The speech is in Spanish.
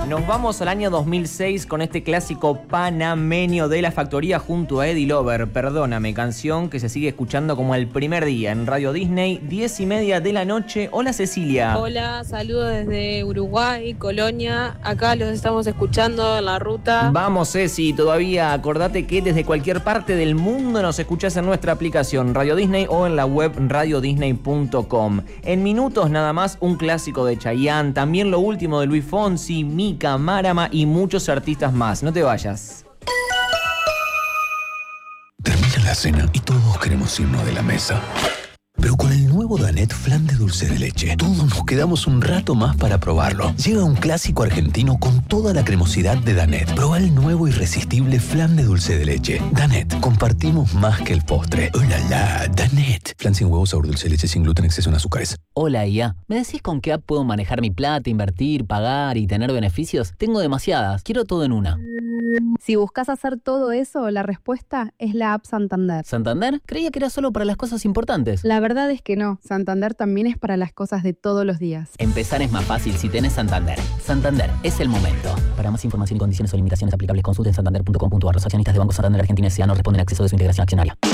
Nos vamos al año 2006 con este clásico panameño de La Factoría junto a Eddie Lover, Perdóname, canción que se sigue escuchando como el primer día en Radio Disney, 10:30 de la noche. Hola Cecilia. Hola, saludos desde Uruguay, Colonia. Acá los estamos escuchando en la ruta. Vamos Ceci, todavía acordate que desde cualquier parte del mundo nos escuchás en nuestra aplicación Radio Disney o en la web radiodisney.com. En minutos nada más un clásico de Chayanne, también lo último de Luis Fonsi, Mika, Marama y muchos artistas más. No te vayas. Termina la cena y todos queremos irnos de la mesa. Pero con el nuevo Danette Flan de dulce de leche, todos nos quedamos un rato más para probarlo. Llega un clásico argentino con toda la cremosidad de Danette. Proba el nuevo irresistible flan de dulce de leche. Danette, compartimos más que el postre. ¡Oh, la, la! Danette. Flan sin huevo, sabor dulce de leche, sin gluten, exceso en azúcares. Hola, IA. ¿Me decís con qué app puedo manejar mi plata, invertir, pagar y tener beneficios? Tengo demasiadas. Quiero todo en una. Si buscas hacer todo eso, la respuesta es la app Santander. ¿Santander? Creía que era solo para las cosas importantes. La verdad es que no. Santander también es para las cosas de todos los días. Empezar es más fácil si tenés Santander. Santander, es el momento. Para más información y condiciones o limitaciones aplicables, consulten santander.com.ar. Los accionistas de Banco Santander Argentina S.A. no responden a acceso de su integración accionaria.